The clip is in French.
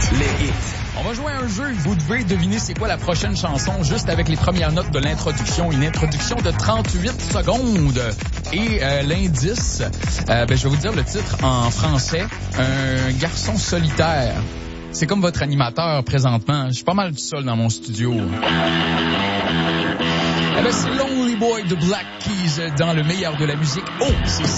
Les hits. On va jouer à un jeu. Vous devez deviner c'est quoi la prochaine chanson juste avec les premières notes de l'introduction. Une introduction de 38 secondes. Et l'indice, je vais vous dire le titre en français. Un garçon solitaire. C'est comme votre animateur présentement. Je suis pas mal tout seul dans mon studio. C'est Lonely Boy de Black Keys dans le meilleur de la musique. Oh, c'est